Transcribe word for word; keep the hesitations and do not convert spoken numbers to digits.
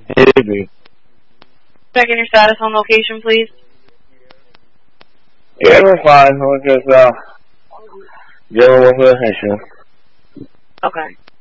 Maybe. Checking your status on location, please. Yeah, we're fine. We're just uh, dealing with the issue. Okay.